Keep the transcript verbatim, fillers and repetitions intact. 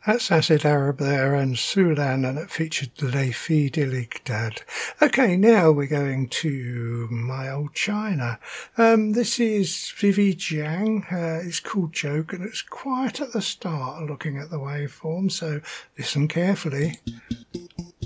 That's Acid Arab there and Sulan, and it featured Le Fi Diligdad. Okay, now we're going to My Old China. Um, this is Vivi Jiang. Uh, it's called Joke, and it's quiet at the start looking at the waveform, so listen carefully.